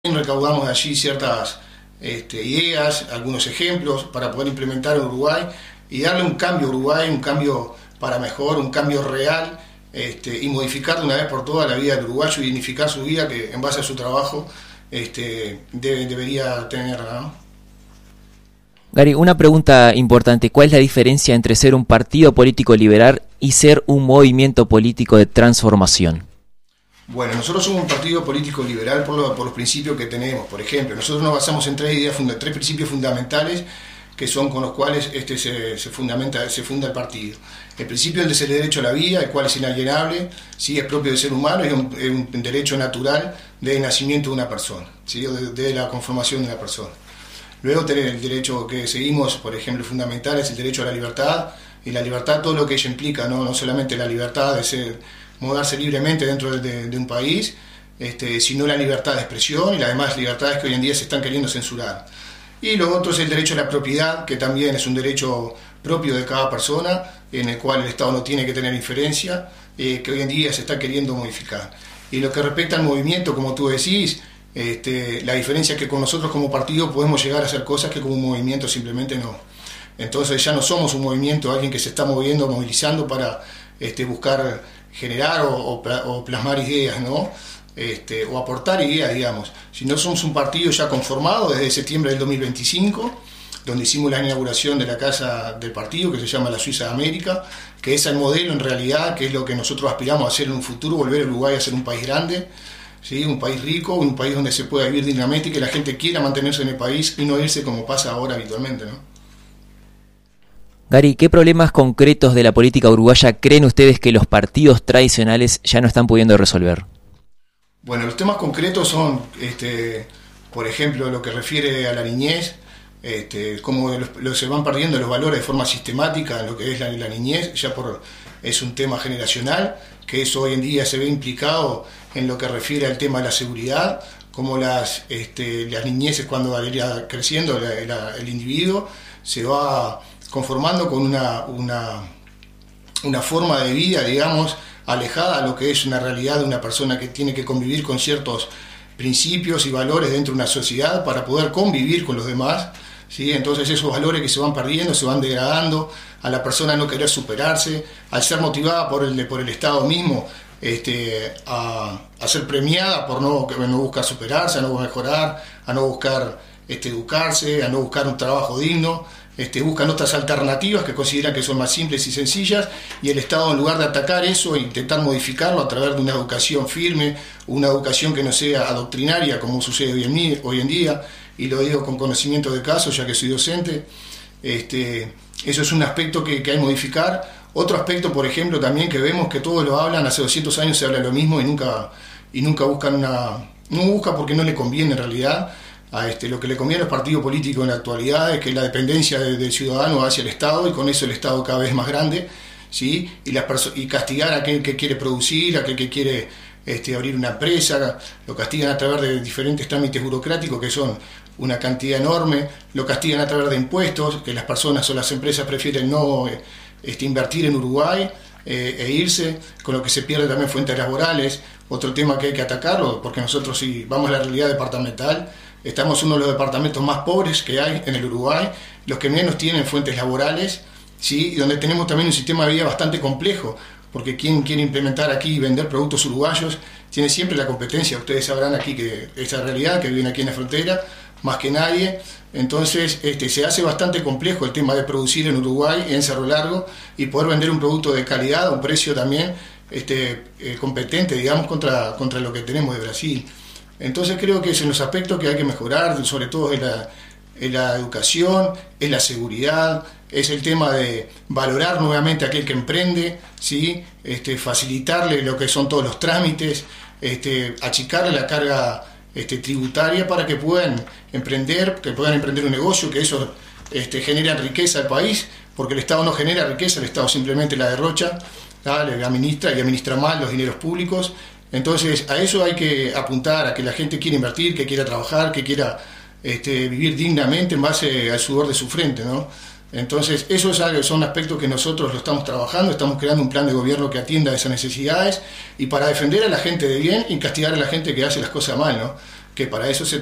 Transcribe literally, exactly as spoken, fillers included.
Recaudamos allí ciertas este, ideas, algunos ejemplos para poder implementar en Uruguay y darle un cambio a Uruguay, un cambio para mejor, un cambio real este, y modificar de una vez por todas la vida del uruguayo y dignificar su vida que en base a su trabajo este, debe, debería tener, ¿no? Gary, una pregunta importante. ¿Cuál es la diferencia entre ser un partido político liberal y ser un movimiento político de transformación? Bueno, nosotros somos un partido político liberal por, lo, por los principios que tenemos. Por ejemplo, nosotros nos basamos en tres ideas, funda, tres principios fundamentales que son con los cuales este, se, se, fundamenta, se funda el partido. El principio es el derecho a la vida, el cual es inalienable, ¿sí? Es propio del ser humano, es un, es un derecho natural de nacimiento de una persona, ¿sí? de, de la conformación de una persona. Luego tener el derecho que seguimos, por ejemplo, fundamental es el derecho a la libertad, y la libertad todo lo que ella implica, no, no solamente la libertad de ser moverse libremente dentro de, de un país, este, sino la libertad de expresión y las demás libertades que hoy en día se están queriendo censurar. Y lo otro es el derecho a la propiedad, que también es un derecho propio de cada persona, en el cual el Estado no tiene que tener inferencia, eh, que hoy en día se está queriendo modificar. Y lo que respecta al movimiento, como tú decís, este, la diferencia es que con nosotros como partido podemos llegar a hacer cosas que como un movimiento simplemente no. Entonces ya no somos un movimiento, alguien que se está moviendo, movilizando para este, buscar generar o, o, o plasmar ideas, ¿no? Este, o aportar ideas, digamos. Si no, somos un partido ya conformado desde septiembre del dos mil veinticinco, donde hicimos la inauguración de la casa del partido, que se llama la Suiza de América, que es el modelo en realidad, que es lo que nosotros aspiramos a hacer en un futuro, volver a Uruguay a ser un país grande, ¿sí? Un país rico, un país donde se pueda vivir dignamente y que la gente quiera mantenerse en el país y no irse como pasa ahora habitualmente, ¿no? Gary, ¿qué problemas concretos de la política uruguaya creen ustedes que los partidos tradicionales ya no están pudiendo resolver? Bueno, los temas concretos son, este, por ejemplo, lo que refiere a la niñez, este, cómo los, los se van perdiendo los valores de forma sistemática en lo que es la, la niñez, ya por es un tema generacional, que eso hoy en día se ve implicado en lo que refiere al tema de la seguridad, como las, este, las niñeces cuando va creciendo la, la, el individuo se va conformando con una, una, una forma de vida, digamos, alejada a lo que es una realidad de una persona que tiene que convivir con ciertos principios y valores dentro de una sociedad para poder convivir con los demás, ¿sí? Entonces esos valores que se van perdiendo, se van degradando, a la persona no querer superarse, al ser motivada por el, por el Estado mismo, este, a, a ser premiada por no, no buscar superarse, a no mejorar, a no buscar este, educarse, a no buscar un trabajo digno. Este, buscan otras alternativas que consideran que son más simples y sencillas, y el Estado, en lugar de atacar eso e intentar modificarlo a través de una educación firme, una educación que no sea adoctrinaria como sucede hoy en, hoy en día, y lo digo con conocimiento de caso ya que soy docente, este, eso es un aspecto que, que hay que modificar. Otro aspecto, por ejemplo, también que vemos que todos lo hablan, hace doscientos años se habla lo mismo y nunca, y nunca buscan una, no busca porque no le conviene en realidad. A este, lo que le conviene al partido político en la actualidad es que la dependencia del de ciudadano hacia el Estado, y con eso el Estado cada vez más grande, ¿sí? y, las y castigar a aquel que quiere producir, a aquel que quiere este, abrir una empresa, lo castigan a través de diferentes trámites burocráticos que son una cantidad enorme, lo castigan a través de impuestos, que las personas o las empresas prefieren no este, invertir en Uruguay eh, e irse, con lo que se pierde también fuentes laborales. Otro tema que hay que atacarlo, porque nosotros si vamos a la realidad departamental, estamos uno de los departamentos más pobres que hay en el Uruguay, los que menos tienen fuentes laborales, ¿sí? Y donde tenemos también un sistema de vida bastante complejo, porque quien quiere implementar aquí y vender productos uruguayos tiene siempre la competencia. Ustedes sabrán aquí que esa realidad, que viven aquí en la frontera, más que nadie. Entonces este, se hace bastante complejo el tema de producir en Uruguay, en Cerro Largo, y poder vender un producto de calidad a un precio también este, eh, competente, digamos, contra, contra lo que tenemos de Brasil. Entonces creo que es en los aspectos que hay que mejorar, sobre todo en la, en la educación, en la seguridad, es el tema de valorar nuevamente a aquel que emprende, ¿sí? este, facilitarle lo que son todos los trámites, este, achicarle la carga este, tributaria para que puedan emprender, que puedan emprender un negocio, que eso este, genera riqueza al país, porque el Estado no genera riqueza, el Estado simplemente la derrocha, ¿vale? Le administra y administra mal los dineros públicos. Entonces a eso hay que apuntar, a que la gente quiera invertir, que quiera trabajar, que quiera este, vivir dignamente en base al sudor de su frente, ¿no? Entonces esos son aspectos que nosotros lo estamos trabajando, estamos creando un plan de gobierno que atienda a esas necesidades y para defender a la gente de bien y castigar a la gente que hace las cosas mal, ¿no? que para eso se